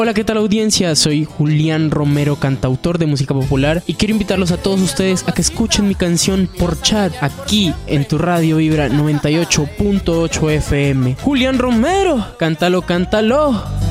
Hola, ¿qué tal audiencia? Soy Julián Romero, cantautor de música popular, y quiero invitarlos a todos ustedes a que escuchen mi canción por chat aquí en tu radio Vibra 98.8 FM. Julián Romero, cántalo, cántalo.